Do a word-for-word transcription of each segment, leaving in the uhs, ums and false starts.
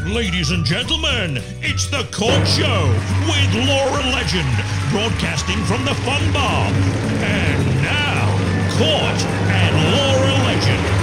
Ladies and gentlemen, it's the Court Show with Laura Legend, broadcasting from the Fun Bar. And now, Court and Laura Legend.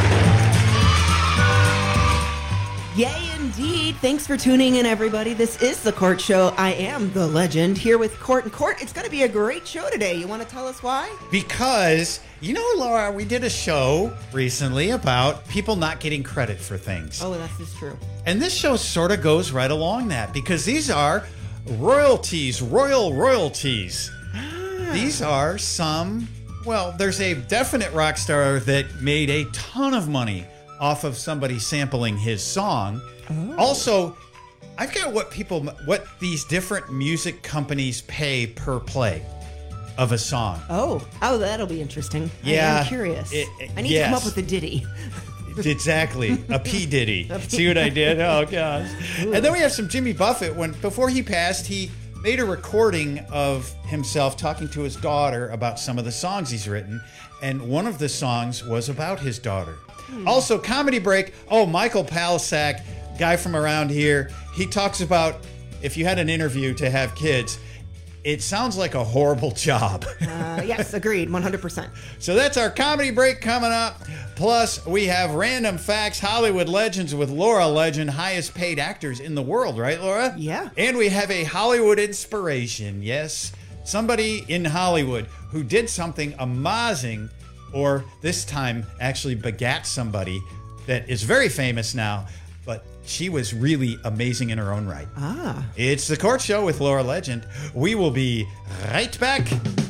Yay, indeed. Thanks for tuning in, everybody. This is the Court Show. I am the Legend here with Court and Court. It's going to be a great show today. You want to tell us why? Because, you know, Laura, we did a show recently about people not getting credit for things. Oh, that's just true. And this show sort of goes right along that because these are royalties, royal royalties. Ah. These are some, well, there's a definite rock star that made a ton of money off of somebody sampling his song. Oh. Also, I've got what people, what these different music companies pay per play of a song. Oh, oh, that'll be interesting. Yeah, I am curious. It, it, I need yes. to come up with a ditty. Exactly, a P Diddy. See what I did? Oh gosh! Ooh. And then we have some Jimmy Buffett. When before he passed, he made a recording of himself talking to his daughter about some of the songs he's written, and one of the songs was about his daughter. Hmm. Also, comedy break. Oh, Michael Palisak, guy from around here. He talks about if you had an interview to have kids, it sounds like a horrible job. uh, yes, agreed, one hundred percent. So that's our comedy break coming up. Plus, we have Random Facts, Hollywood Legends with Laura Legend, highest paid actors in the world, right, Laura? Yeah. And we have a Hollywood inspiration. Yes, somebody in Hollywood who did something amazing, or this time actually begat somebody that is very famous now, but she was really amazing in her own right. Ah. It's the Court Show with Laura Legend. We will be right back.